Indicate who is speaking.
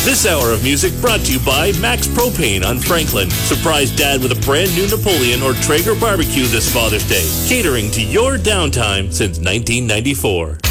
Speaker 1: This hour of music brought to you by Max Propane on Franklin. Surprise Dad with a brand new Napoleon or Traeger barbecue this Father's Day. Catering to your downtime since 1994.